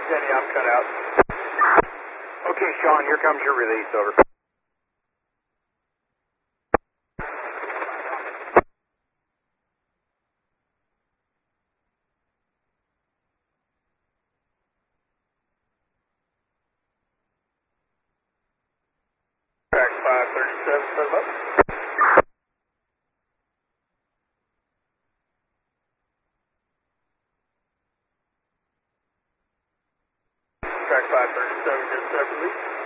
Jenny, I'm cut out. Okay, Sean, here comes your release, over. Track 537, set up. Track 537, just separately.